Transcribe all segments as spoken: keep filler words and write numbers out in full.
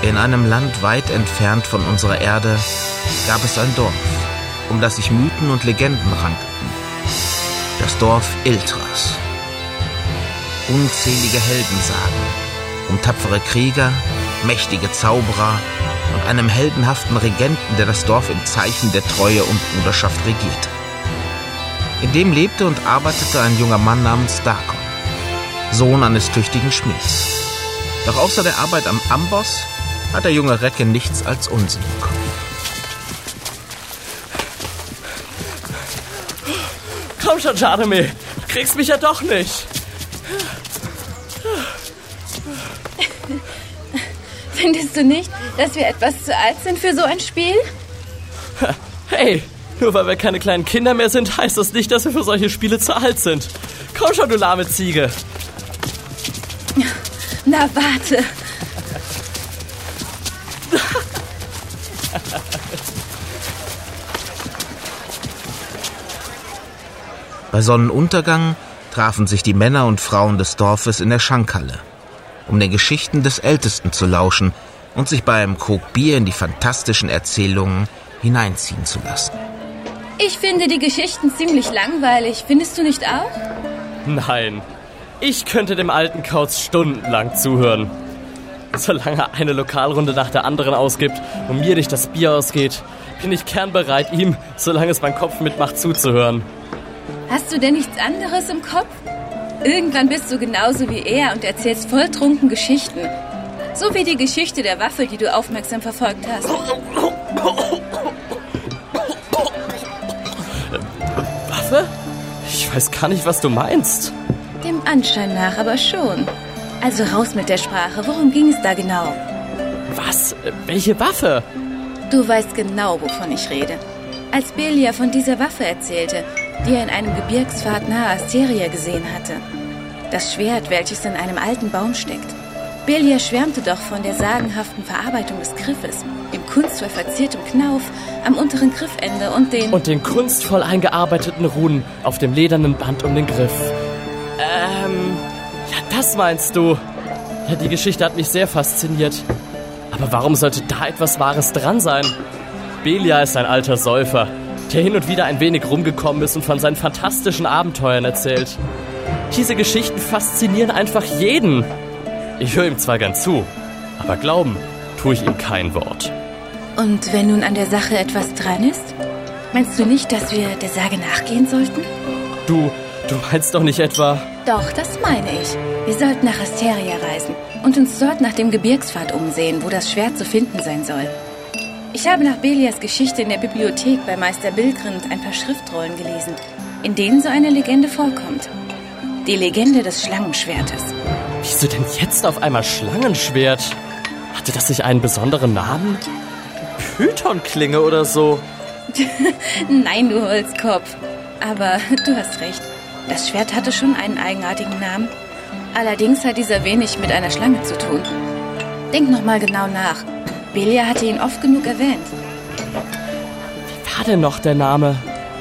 In einem Land weit entfernt von unserer Erde gab es ein Dorf, um das sich Mythen und Legenden rankten. Das Dorf Iltras. Unzählige Heldensagen um tapfere Krieger, mächtige Zauberer und einem heldenhaften Regenten, der das Dorf im Zeichen der Treue und Bruderschaft regierte. In dem lebte und arbeitete ein junger Mann namens Dakon, Sohn eines tüchtigen Schmieds. Doch außer der Arbeit am Amboss hat der junge Recke nichts als Unsinn bekommen. Komm schon, Jaromir, du kriegst mich ja doch nicht. Findest du nicht, dass wir etwas zu alt sind für so ein Spiel? Hey, nur weil wir keine kleinen Kinder mehr sind, heißt das nicht, dass wir für solche Spiele zu alt sind. Komm schon, du lahme Ziege. Na, warte. Bei Sonnenuntergang trafen sich die Männer und Frauen des Dorfes in der Schankhalle, um den Geschichten des Ältesten zu lauschen und sich bei einem Krug Bier in die fantastischen Erzählungen hineinziehen zu lassen. Ich finde die Geschichten ziemlich langweilig. Findest du nicht auch? Nein, ich könnte dem alten Kauz stundenlang zuhören. Solange er eine Lokalrunde nach der anderen ausgibt und mir nicht das Bier ausgeht, bin ich gern bereit, ihm, solange es mein Kopf mitmacht, zuzuhören. Hast du denn nichts anderes im Kopf? Irgendwann bist du genauso wie er und erzählst volltrunken Geschichten. So wie die Geschichte der Waffe, die du aufmerksam verfolgt hast. Waffe? Ich weiß gar nicht, was du meinst. Dem Anschein nach aber schon. Also raus mit der Sprache. Worum ging es da genau? Was? Welche Waffe? Du weißt genau, wovon ich rede. Als Belia von dieser Waffe erzählte, die er in einem Gebirgspfad nahe Asteria gesehen hatte. Das Schwert, welches in einem alten Baum steckt. Belia schwärmte doch von der sagenhaften Verarbeitung des Griffes, dem kunstvoll verziertem Knauf am unteren Griffende und den... Und den kunstvoll eingearbeiteten Runen auf dem ledernen Band um den Griff. Ähm, ja, das meinst du. Ja, die Geschichte hat mich sehr fasziniert. Aber warum sollte da etwas Wahres dran sein? Belia ist ein alter Säufer, der hin und wieder ein wenig rumgekommen ist und von seinen fantastischen Abenteuern erzählt. Diese Geschichten faszinieren einfach jeden. Ich höre ihm zwar gern zu, aber glauben tue ich ihm kein Wort. Und wenn nun an der Sache etwas dran ist, meinst du nicht, dass wir der Sage nachgehen sollten? Du, du meinst doch nicht etwa... Doch, das meine ich. Wir sollten nach Asteria reisen und uns dort nach dem Gebirgspfad umsehen, wo das Schwert zu finden sein soll. Ich habe nach Belias Geschichte in der Bibliothek bei Meister Bilgrund ein paar Schriftrollen gelesen, in denen so eine Legende vorkommt. Die Legende des Schlangenschwertes. Wieso denn jetzt auf einmal Schlangenschwert? Hatte das nicht einen besonderen Namen? Pythonklinge oder so? Nein, du Holzkopf. Aber du hast recht. Das Schwert hatte schon einen eigenartigen Namen. Allerdings hat dieser wenig mit einer Schlange zu tun. Denk noch mal genau nach. Belia hatte ihn oft genug erwähnt. Wie war denn noch der Name?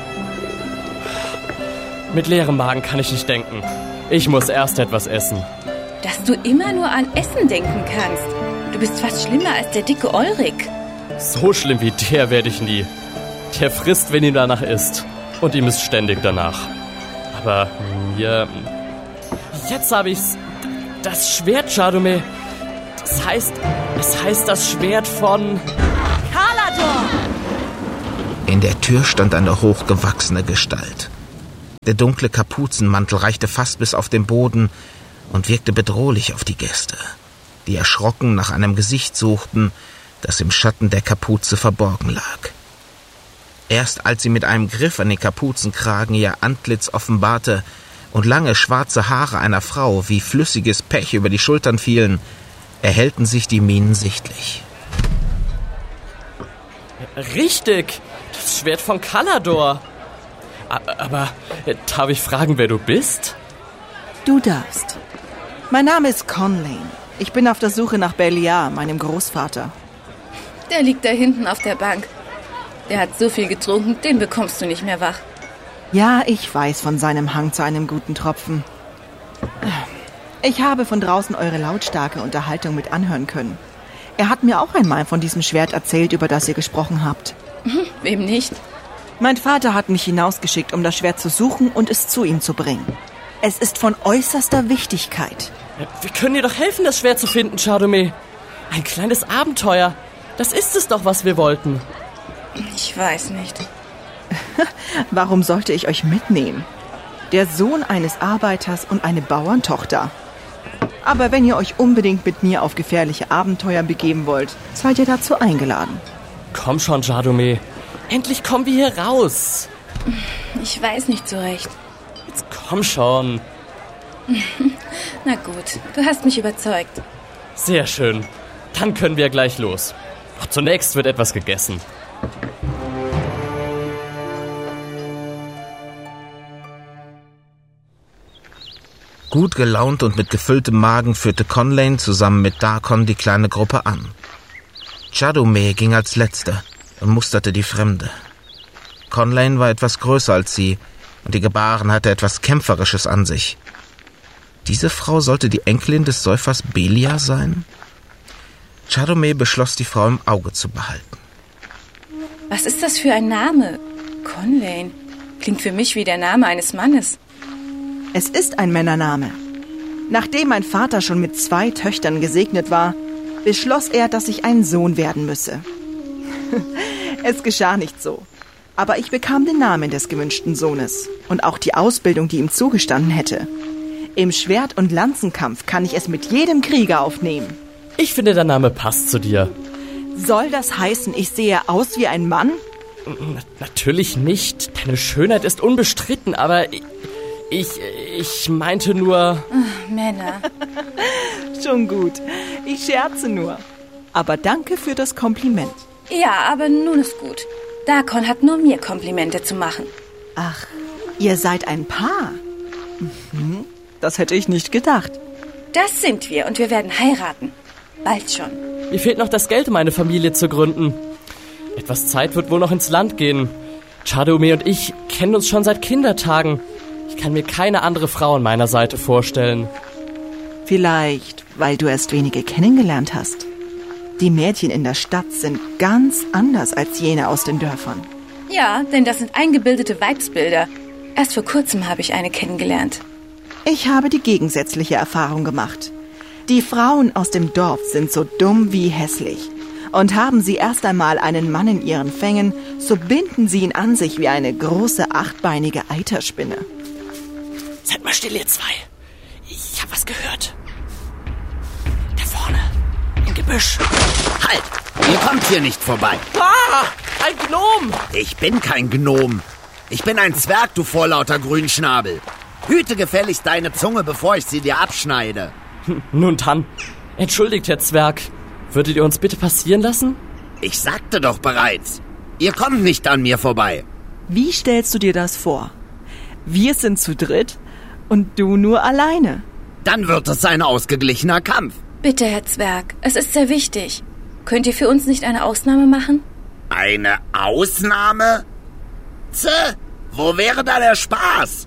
Mit leerem Magen kann ich nicht denken. Ich muss erst etwas essen. Dass du immer nur an Essen denken kannst. Du bist fast schlimmer als der dicke Ulrich. So schlimm wie der werde ich nie. Der frisst, wenn ihm danach ist. Und ihm ist ständig danach. Aber mir... Jetzt habe ich's. Das Schwert, Jaromir. Das heißt... Es heißt das Schwert von... Kalador! In der Tür stand eine hochgewachsene Gestalt. Der dunkle Kapuzenmantel reichte fast bis auf den Boden und wirkte bedrohlich auf die Gäste, die erschrocken nach einem Gesicht suchten, das im Schatten der Kapuze verborgen lag. Erst als sie mit einem Griff an den Kapuzenkragen ihr Antlitz offenbarte und lange schwarze Haare einer Frau wie flüssiges Pech über die Schultern fielen, erhellten sich die Mienen sichtlich. Richtig, das Schwert von Kalador. Aber darf ich fragen, wer du bist? Du darfst. Mein Name ist Conlane. Ich bin auf der Suche nach Belia, meinem Großvater. Der liegt da hinten auf der Bank. Der hat so viel getrunken, den bekommst du nicht mehr wach. Ja, ich weiß von seinem Hang zu einem guten Tropfen. Ich habe von draußen eure lautstarke Unterhaltung mit anhören können. Er hat mir auch einmal von diesem Schwert erzählt, über das ihr gesprochen habt. Wem nicht? Mein Vater hat mich hinausgeschickt, um das Schwert zu suchen und es zu ihm zu bringen. Es ist von äußerster Wichtigkeit. Wir können dir doch helfen, das Schwert zu finden, Chardonnay. Ein kleines Abenteuer. Das ist es doch, was wir wollten. Ich weiß nicht. Warum sollte ich euch mitnehmen? Der Sohn eines Arbeiters und eine Bauerntochter. Aber wenn ihr euch unbedingt mit mir auf gefährliche Abenteuer begeben wollt, seid ihr dazu eingeladen. Komm schon, Chardonnay. Endlich kommen wir hier raus. Ich weiß nicht so recht. Jetzt komm schon. Na gut, du hast mich überzeugt. Sehr schön. Dann können wir gleich los. Doch zunächst wird etwas gegessen. Gut gelaunt und mit gefülltem Magen führte Conlane zusammen mit Darkon die kleine Gruppe an. Chardonnay ging als Letzter und musterte die Fremde. Conlane war etwas größer als sie und die Gebaren hatte etwas Kämpferisches an sich. Diese Frau sollte die Enkelin des Säufers Belia sein? Chardonnay beschloss, die Frau im Auge zu behalten. Was ist das für ein Name? Conlane. Klingt für mich wie der Name eines Mannes. Es ist ein Männername. Nachdem mein Vater schon mit zwei Töchtern gesegnet war, beschloss er, dass ich ein Sohn werden müsse. Es geschah nicht so. Aber ich bekam den Namen des gewünschten Sohnes und auch die Ausbildung, die ihm zugestanden hätte. Im Schwert- und Lanzenkampf kann ich es mit jedem Krieger aufnehmen. Ich finde, der Name passt zu dir. Soll das heißen, ich sehe aus wie ein Mann? Na, natürlich nicht. Deine Schönheit ist unbestritten, aber ich, ich, ich meinte nur... Ach, Männer. Schon gut. Ich scherze nur. Aber danke für das Kompliment. Ja, aber nun ist gut. Darkon hat nur mir Komplimente zu machen. Ach, ihr seid ein Paar. Mhm, das hätte ich nicht gedacht. Das sind wir und wir werden heiraten. Bald schon. Mir fehlt noch das Geld, um eine Familie zu gründen. Etwas Zeit wird wohl noch ins Land gehen. Chardonnay und ich kennen uns schon seit Kindertagen. Ich kann mir keine andere Frau an meiner Seite vorstellen. Vielleicht, weil du erst wenige kennengelernt hast. Die Mädchen in der Stadt sind ganz anders als jene aus den Dörfern. Ja, denn das sind eingebildete Weibsbilder. Erst vor kurzem habe ich eine kennengelernt. Ich habe die gegensätzliche Erfahrung gemacht. Die Frauen aus dem Dorf sind so dumm wie hässlich. Und haben sie erst einmal einen Mann in ihren Fängen, so binden sie ihn an sich wie eine große, achtbeinige Eiterspinne. Seid mal still, ihr zwei. Ich habe was gehört. Da vorne, im Gebüsch. Halt! Ihr kommt hier nicht vorbei. Ah, ein Gnom! Ich bin kein Gnom. Ich bin ein Zwerg, du vorlauter Grünschnabel. Hüte gefälligst deine Zunge, bevor ich sie dir abschneide. Nun dann, entschuldigt, Herr Zwerg. Würdet ihr uns bitte passieren lassen? Ich sagte doch bereits, ihr kommt nicht an mir vorbei. Wie stellst du dir das vor? Wir sind zu dritt und du nur alleine. Dann wird es ein ausgeglichener Kampf. Bitte, Herr Zwerg, es ist sehr wichtig. Könnt ihr für uns nicht eine Ausnahme machen? Eine Ausnahme? Zäh, wo wäre da der Spaß?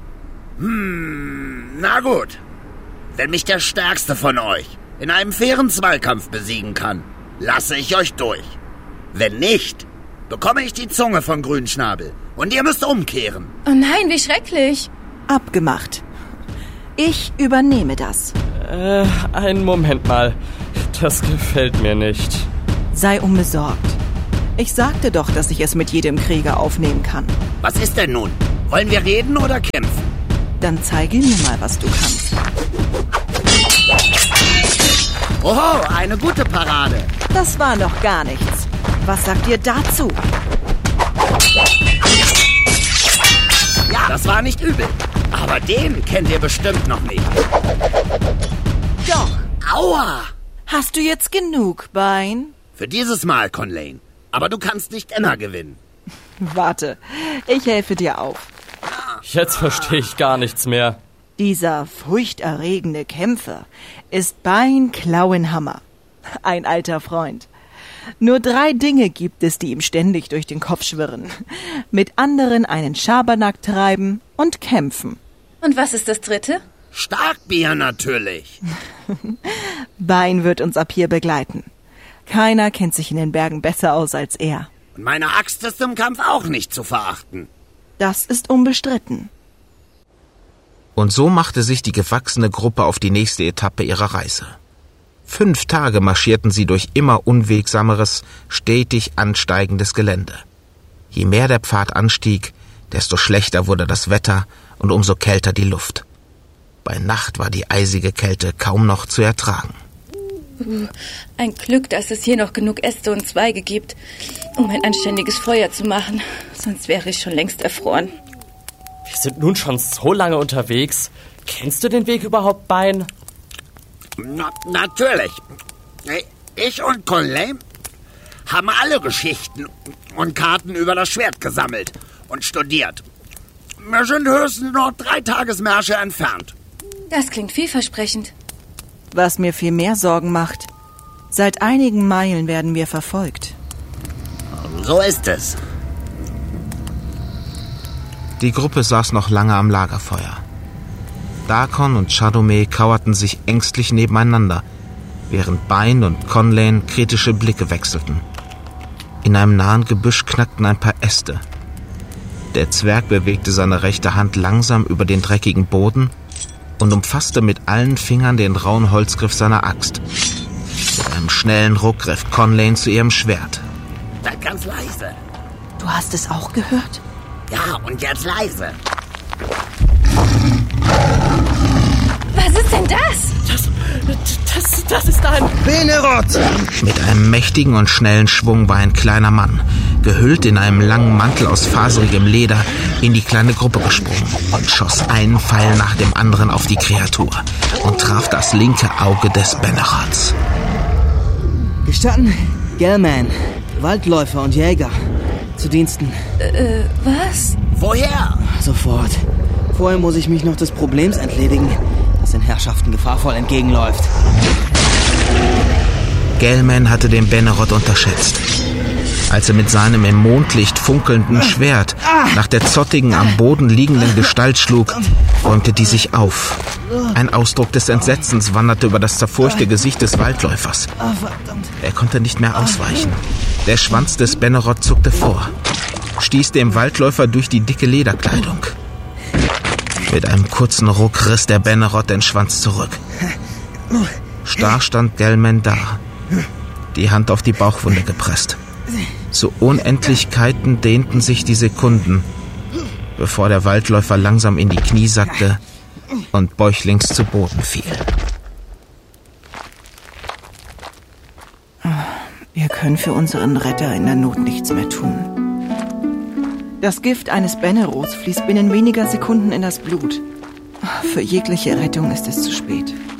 Hm, na gut. Wenn mich der Stärkste von euch in einem fairen Zweikampf besiegen kann, lasse ich euch durch. Wenn nicht, bekomme ich die Zunge von Grünschnabel und ihr müsst umkehren. Oh nein, wie schrecklich. Abgemacht. Ich übernehme das. Äh, einen Moment mal. Das gefällt mir nicht. Sei unbesorgt. Ich sagte doch, dass ich es mit jedem Krieger aufnehmen kann. Was ist denn nun? Wollen wir reden oder kämpfen? Dann zeige mir mal, was du kannst. Oho, eine gute Parade. Das war noch gar nichts. Was sagt ihr dazu? Ja, das war nicht übel. Aber den kennt ihr bestimmt noch nicht. Doch. Aua! Hast du jetzt genug, Bein? Für dieses Mal, Conlane. Aber du kannst nicht immer gewinnen. Warte, ich helfe dir auf. Jetzt verstehe ich gar nichts mehr. Dieser furchterregende Kämpfer ist Bein Klauenhammer, ein alter Freund. Nur drei Dinge gibt es, die ihm ständig durch den Kopf schwirren. Mit anderen einen Schabernack treiben und kämpfen. Und was ist das dritte? Starkbier natürlich. Bein wird uns ab hier begleiten. Keiner kennt sich in den Bergen besser aus als er. Und meine Axt ist im Kampf auch nicht zu verachten. Das ist unbestritten. Und so machte sich die gewachsene Gruppe auf die nächste Etappe ihrer Reise. Fünf Tage marschierten sie durch immer unwegsameres, stetig ansteigendes Gelände. Je mehr der Pfad anstieg, desto schlechter wurde das Wetter und umso kälter die Luft. Bei Nacht war die eisige Kälte kaum noch zu ertragen. Uh, ein Glück, dass es hier noch genug Äste und Zweige gibt, um ein anständiges Feuer zu machen. Sonst wäre ich schon längst erfroren. Wir sind nun schon so lange unterwegs. Kennst du den Weg überhaupt, Bein? Na, natürlich. Ich und Colin haben alle Geschichten und Karten über das Schwert gesammelt und studiert. Wir sind höchstens noch drei Tagesmärsche entfernt. Das klingt vielversprechend. Was mir viel mehr Sorgen macht, seit einigen Meilen werden wir verfolgt. So ist es. Die Gruppe saß noch lange am Lagerfeuer. Dakon und Chardonnay kauerten sich ängstlich nebeneinander, während Bein und Conlane kritische Blicke wechselten. In einem nahen Gebüsch knackten ein paar Äste. Der Zwerg bewegte seine rechte Hand langsam über den dreckigen Boden und umfasste mit allen Fingern den rauen Holzgriff seiner Axt. Mit einem schnellen Ruck griff Conlane zu ihrem Schwert. Bleib ganz leise. Du hast es auch gehört? Ja, und jetzt leise. Was ist denn das? Das, das, das ist ein... Benerot! Mit einem mächtigen und schnellen Schwung war ein kleiner Mann, gehüllt in einem langen Mantel aus faserigem Leder, in die kleine Gruppe gesprungen und schoss einen Pfeil nach dem anderen auf die Kreatur und traf das linke Auge des Benerots. Gestatten, Gelman, Waldläufer und Jäger. Zu Diensten. Äh, was? Woher? Sofort. Vorher muss ich mich noch des Problems entledigen, das den Herrschaften gefahrvoll entgegenläuft. Gelman hatte den Benerot unterschätzt. Als er mit seinem im Mondlicht funkelnden Schwert nach der zottigen, am Boden liegenden Gestalt schlug, räumte die sich auf. Ein Ausdruck des Entsetzens wanderte über das zerfurchte Gesicht des Waldläufers. Er konnte nicht mehr ausweichen. Der Schwanz des Benerot zuckte vor, stieß dem Waldläufer durch die dicke Lederkleidung. Mit einem kurzen Ruck riss der Benerot den Schwanz zurück. Starr stand Gelman da, die Hand auf die Bauchwunde gepresst. Zu Unendlichkeiten dehnten sich die Sekunden, bevor der Waldläufer langsam in die Knie sackte und bäuchlings zu Boden fiel. Wir können für unseren Retter in der Not nichts mehr tun. Das Gift eines Benerots fließt binnen weniger Sekunden in das Blut. Für jegliche Rettung ist es zu spät.